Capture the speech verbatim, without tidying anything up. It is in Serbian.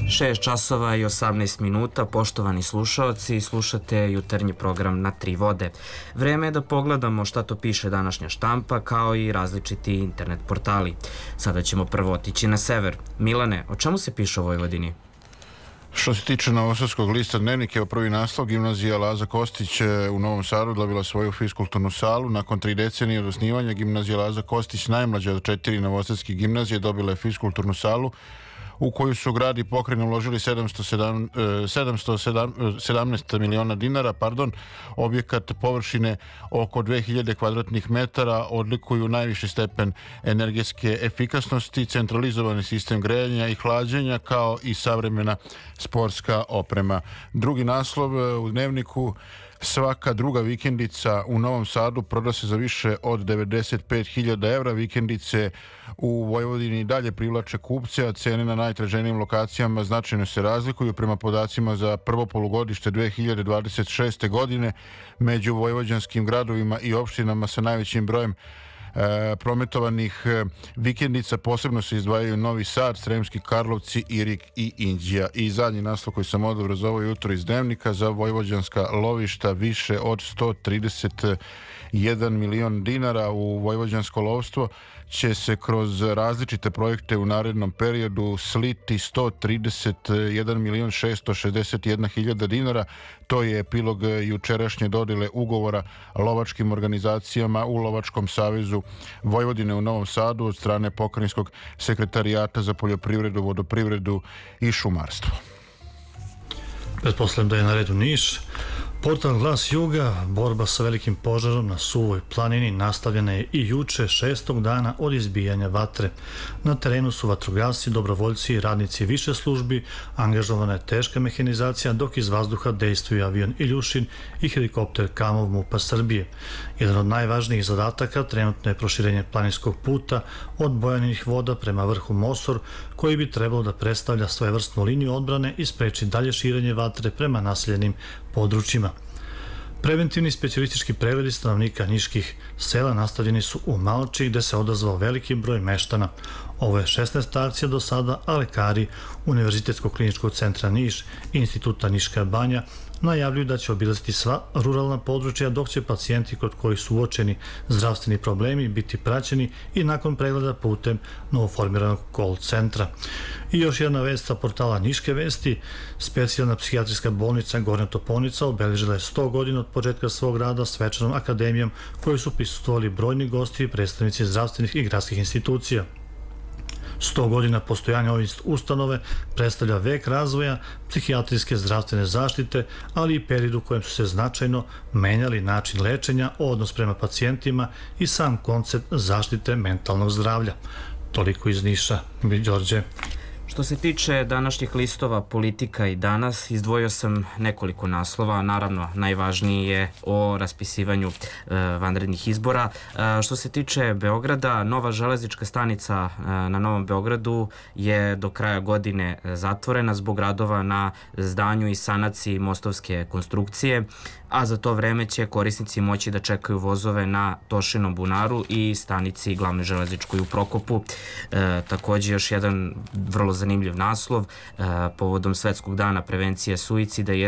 šest časova i osamnaest minuta, poštovani slušaoci, slušate jutarnji program Na tri vode. Vreme je da pogledamo šta to piše današnja štampa, kao i različiti internet portali. Sada ćemo prvo otići na sever. Milane, o čemu se piše o Vojvodini? Što se tiče Novosadskog lista Dnevnik, je prvi naslov: Gimnazija Laza Kostić u Novom Sadu dobila svoju fiskulturnu salu. Nakon tri decenije od osnivanja, Gimnazija Laza Kostić, najmlađa od četiri novosadskih gimnazije, dobila je fiskulturnu salu u koju su grad i pokrajina uložili sedamsto sedamnaest miliona dinara. Pardon. Objekat površine oko dve hiljade kvadratnih metara odlikuju najviši stepen energetske efikasnosti, centralizovani sistem grejanja i hlađenja, kao i savremena sportska oprema. Drugi naslov u Dnevniku: svaka druga vikendica u Novom Sadu proda se za više od devedeset pet hiljada evra. Vikendice u Vojvodini dalje privlače kupce, a cene na najtraženijim lokacijama značajno se razlikuju. Prema podacima za prvo polugodište dve hiljade dvadeset šeste. godine, među vojvođanskim gradovima i opštinama sa najvećim brojem E, prometovanih e, vikendica posebno se izdvajaju Novi Sad, Sremski Karlovci, Irig i Inđija. I zadnji naslov koji sam odabrao za ovo jutro iz Dnevnika: za vojvođanska lovišta više od sto trideset jedan milion dinara. U vojvođansko lovstvo će se kroz različite projekte u narednom periodu sliti sto trideset jedan milion šesto šezdeset jedna hiljada dinara. To je epilog jučerašnje dodele ugovora lovačkim organizacijama u Lovačkom savezu Vojvodine u Novom Sadu od strane Pokrajinskog sekretarijata za poljoprivredu, vodoprivredu i šumarstvo. Pretpostavljam da je na redu Niš. Portal Glas Juga: borba sa velikim požarom na Suvoj planini nastavljena je i juče, šestog dana od izbijanja vatre. Na terenu su vatrogasci, dobrovoljci i radnici više službi, angažovana je teška mehanizacija, dok iz vazduha dejstvuju avion Iljušin i helikopter Kamov MUP-a Srbije. Jedan od najvažnijih zadataka trenutno je proširenje planinskog puta od Bojaninih voda prema vrhu Mosor, koji bi trebalo da predstavlja svojevrsnu liniju odbrane i spreči dalje širenje vatre prema naseljenim područjima. Preventivni specijalistički pregledi stanovnika niških sela nastavljeni su u Malči, gde se odazvao veliki broj meštana. Ovo je šesnaesta akcija do sada, a lekari Univerzitetskog kliničkog centra Niš i Instituta Niška banja najavljuju da će obilaziti sva ruralna područja, dok će pacijenti kod kojih su uočeni zdravstveni problemi biti praćeni i nakon pregleda putem novoformiranog call centra. I još jedna vest sa portala Niške vesti: specijalna psihijatrijska bolnica Gornja Toponica obeležila je sto godina od početka svog rada svečanom akademijom kojoj su prisustvovali brojni gosti i predstavnici zdravstvenih i gradskih institucija. sto godina postojanja ove ustanove predstavlja vek razvoja psihijatrijske zdravstvene zaštite, ali i period u kojem su se značajno menjali način lečenja, odnos prema pacijentima i sam koncept zaštite mentalnog zdravlja. Toliko iz Niša. Đorđe. Što se tiče današnjih listova Politika i Danas, izdvojio sam nekoliko naslova. Naravno, najvažniji je o raspisivanju e, vanrednih izbora. E, što se tiče Beograda, nova železnička stanica e, na Novom Beogradu je do kraja godine zatvorena zbog radova na zdanju i sanaciji mostovske konstrukcije, a za to vreme će korisnici moći da čekaju vozove na Tošinom bunaru i stanici glavnoj železničkoj u Prokopu. E, takođe, još jedan vrlo zanimljiv naslov: e, povodom Svetskog dana prevencije suicida je